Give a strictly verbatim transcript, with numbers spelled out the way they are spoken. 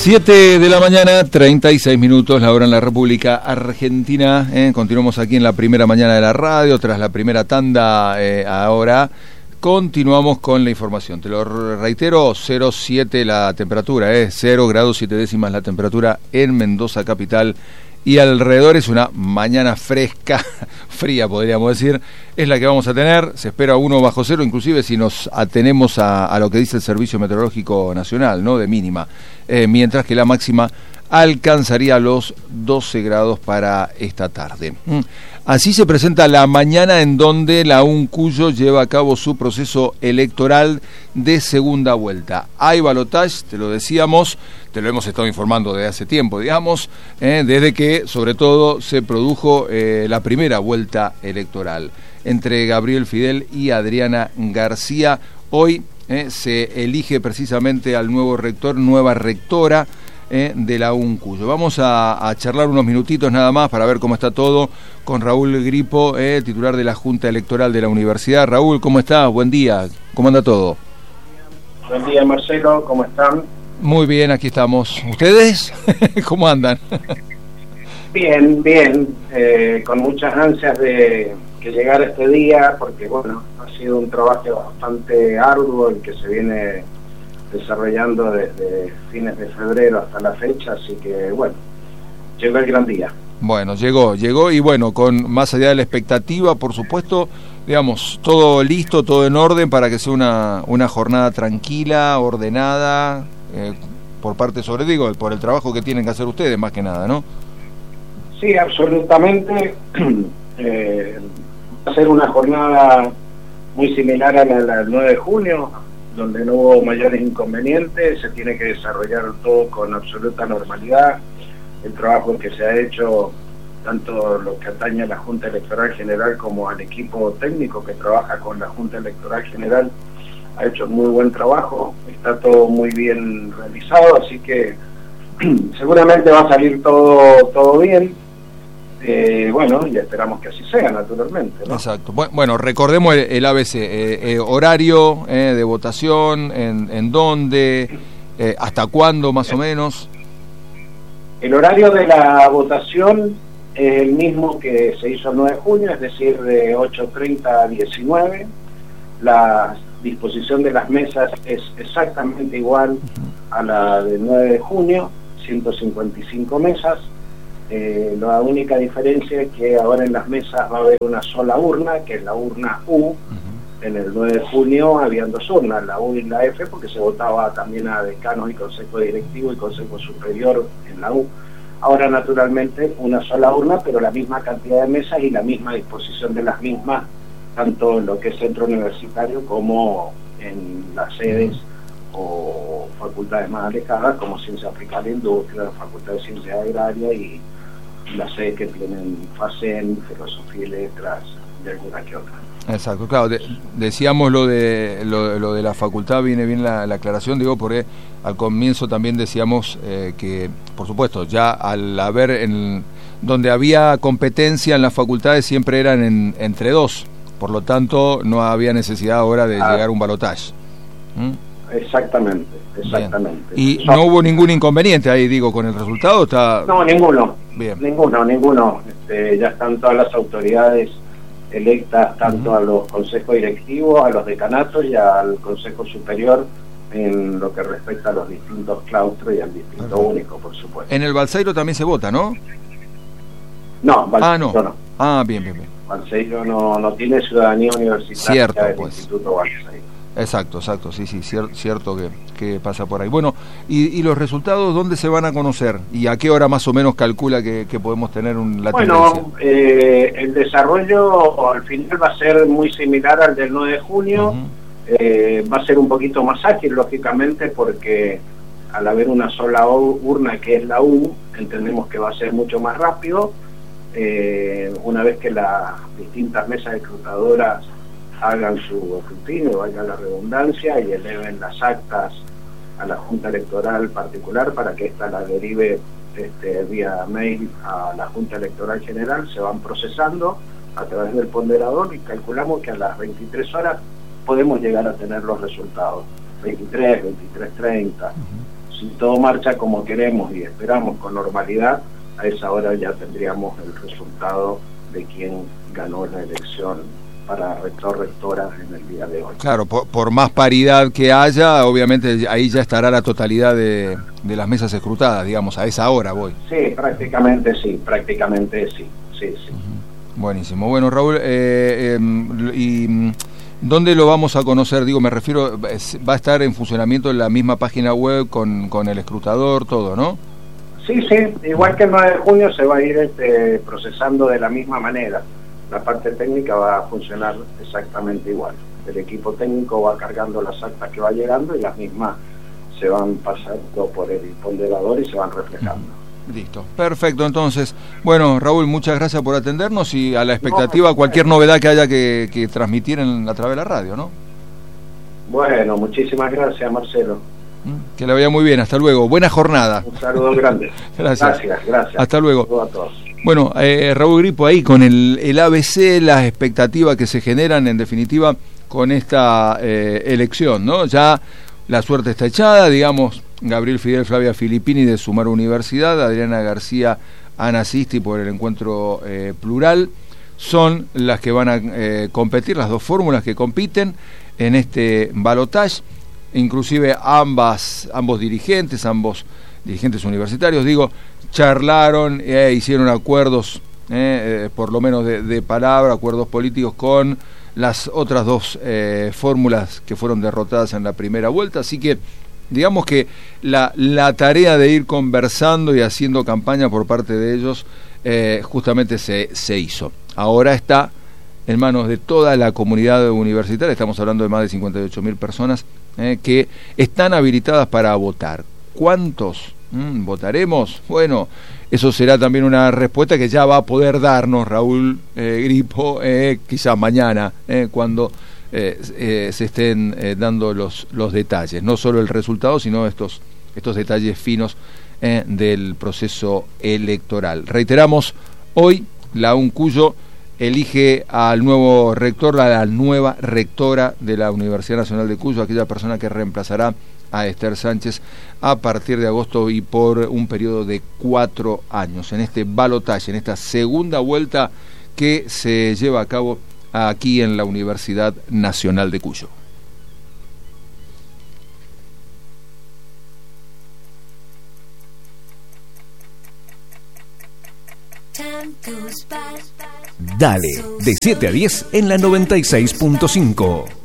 siete de la mañana, treinta y seis minutos, la hora en la República Argentina. Eh, continuamos aquí en la primera mañana de la radio, tras la primera tanda. Eh, ahora continuamos con la información. Te lo reitero, cero coma siete la temperatura, eh, cero grados siete décimas la temperatura en Mendoza capital y alrededor. Es una mañana fresca, fría podríamos decir, es la que vamos a tener. Se espera uno bajo cero, inclusive si nos atenemos a, a lo que dice el Servicio Meteorológico Nacional, ¿no? De mínima, eh, mientras que la máxima alcanzaría los doce grados para esta tarde. Así se presenta la mañana en donde la UNCUYO lleva a cabo su proceso electoral de segunda vuelta. Hay balotaje, te lo decíamos, te lo hemos estado informando desde hace tiempo, digamos, eh, desde que sobre todo se produjo eh, la primera vuelta electoral entre Gabriel Fidel y Adriana García. Hoy eh, se elige precisamente al nuevo rector, nueva rectora Eh, de la UNCUYO. Vamos a, a charlar unos minutitos nada más para ver cómo está todo con Raúl Gripo, eh, titular de la Junta Electoral de la Universidad. Raúl, ¿cómo estás? Buen día. ¿Cómo anda todo? Buen día, Marcelo. ¿Cómo están? Muy bien, aquí estamos. ¿Ustedes? ¿Cómo andan? Bien, bien. Eh, con muchas ansias de que llegara este día, porque bueno, ha sido un trabajo bastante arduo el que se viene desarrollando desde fines de febrero hasta la fecha, así que bueno, llegó el gran día. Bueno, llegó, llegó y bueno, con más allá de la expectativa, por supuesto, digamos, todo listo, todo en orden para que sea una, una jornada tranquila, ordenada, eh, por parte, sobre digo, por el trabajo que tienen que hacer ustedes, más que nada, ¿no? Sí, absolutamente. eh, va a ser una jornada muy similar a la del nueve de junio, donde no hubo mayores inconvenientes. Se tiene que desarrollar todo con absoluta normalidad. El trabajo que se ha hecho, tanto lo que atañe a la Junta Electoral General como al equipo técnico que trabaja con la Junta Electoral General, ha hecho muy buen trabajo, está todo muy bien realizado, así que seguramente va a salir todo, todo bien. Eh, bueno, y esperamos que así sea, naturalmente, ¿no? Exacto. Bueno, recordemos el, el A B C, eh, eh, horario eh, de votación, en, en dónde, eh, hasta cuándo más o menos. El horario de la votación es el mismo que se hizo el nueve de junio, es decir, de ocho treinta a diecinueve. La disposición de las mesas es exactamente igual a la del nueve de junio, ciento cincuenta y cinco mesas. Eh, la única diferencia es que ahora en las mesas va a haber una sola urna, que es la urna U. Uh-huh. En el nueve de junio habían dos urnas, la U y la F, porque se votaba también a decanos y consejo directivo y consejo superior en la U. Ahora, naturalmente, una sola urna, pero la misma cantidad de mesas y la misma disposición de las mismas, tanto en lo que es centro universitario como en las sedes o facultades más alejadas, como Ciencia Aplicada e Industria, la Facultad de Ciencias Agrarias y las sedes que tienen FACEN, Filosofía y Letras, de alguna que otra. Exacto, claro, de, decíamos lo de lo, lo de la facultad, viene bien la, la aclaración, digo, porque al comienzo también decíamos eh, que, por supuesto, ya al haber, en, donde había competencia en las facultades siempre eran en, entre dos, por lo tanto no había necesidad ahora de ah. llegar a un balotaje. ¿Mm? Exactamente, exactamente. Bien. ¿Y no hubo ningún inconveniente ahí, digo, con el resultado? Está... No, ninguno. Bien. Ninguno, ninguno. Este, ya están todas las autoridades electas, tanto uh-huh. a los consejos directivos, a los decanatos y al Consejo Superior, en lo que respecta a los distintos claustros y al distrito uh-huh. único, por supuesto. En el Balseiro también se vota, ¿no? No, Balseiro ah, no. no. Ah, bien, bien, bien. Balseiro no, no tiene ciudadanía universitaria. Cierto, del pues. Instituto Balseiro. Exacto, exacto, sí, sí, cier- cierto que, que pasa por ahí. Bueno, y, y los resultados, ¿dónde se van a conocer? ¿Y a qué hora más o menos calcula que, que podemos tener un, la bueno, tendencia? Bueno, eh, el desarrollo al final va a ser muy similar al del nueve de junio, uh-huh. eh, va a ser un poquito más ágil, lógicamente, porque al haber una sola urna que es la U, entendemos que va a ser mucho más rápido. Eh, una vez que las distintas mesas escrutadoras hagan su escrutinio, valga la redundancia, y eleven las actas a la Junta Electoral particular para que ésta la derive este, vía mail a la Junta Electoral General, se van procesando a través del ponderador y calculamos que a las veintitrés horas podemos llegar a tener los resultados. veintitrés, veintitrés treinta. Uh-huh. si todo marcha como queremos y esperamos con normalidad, a esa hora ya tendríamos el resultado de quién ganó la elección para rector rectora en el día de hoy. Claro, por, por más paridad que haya, obviamente ahí ya estará la totalidad de, de las mesas escrutadas, digamos, a esa hora voy. Sí, prácticamente sí, prácticamente sí, sí, sí. Uh-huh. Buenísimo. Bueno, Raúl, eh, eh, ¿y dónde lo vamos a conocer? Digo, me refiero, va a estar en funcionamiento en la misma página web con, con el escrutador, todo, ¿no? Sí, sí, igual que el nueve de junio se va a ir este, procesando de la misma manera. La parte técnica va a funcionar exactamente igual. El equipo técnico va cargando las actas que va llegando y las mismas se van pasando por el ponderador y se van reflejando. Listo, perfecto. Entonces, bueno, Raúl, muchas gracias por atendernos y a la expectativa no, cualquier novedad que haya que, que transmitir en, a través de la radio, ¿no? Bueno, muchísimas gracias, Marcelo. Que le vaya muy bien, hasta luego. Buena jornada. Un saludo grande. Gracias. Gracias, gracias. Hasta luego. Saludos a todos. Bueno, eh, Raúl Gripo ahí con el, el A B C, las expectativas que se generan en definitiva con esta eh, elección, ¿no? Ya la suerte está echada, digamos, Gabriel Fidel, Flavia Filippini de Sumar Universidad, Adriana García, Ana Sisti por el Encuentro eh, Plural, son las que van a eh, competir, las dos fórmulas que compiten en este balotaje. Inclusive ambas, ambos dirigentes, ambos dirigentes universitarios, digo, charlaron, eh, hicieron acuerdos, eh, eh, por lo menos de, de palabra, acuerdos políticos con las otras dos eh, fórmulas que fueron derrotadas en la primera vuelta, así que digamos que la, la tarea de ir conversando y haciendo campaña por parte de ellos eh, justamente se, se hizo. Ahora está en manos de toda la comunidad universitaria, estamos hablando de más de cincuenta y ocho mil personas eh, que están habilitadas para votar. ¿Cuántos mm, votaremos? Bueno, eso será también una respuesta que ya va a poder darnos Raúl eh, Gripo, eh, quizás mañana, eh, cuando eh, eh, se estén eh, dando los, los detalles, no solo el resultado, sino estos, estos detalles finos eh, del proceso electoral. Reiteramos, hoy la UNCuyo elige al nuevo rector, a la nueva rectora de la Universidad Nacional de Cuyo, aquella persona que reemplazará a Esther Sánchez a partir de agosto y por un periodo de cuatro años, en este balotaje, en esta segunda vuelta que se lleva a cabo aquí en la Universidad Nacional de Cuyo. Dale, de siete a diez en la noventa y seis punto cinco.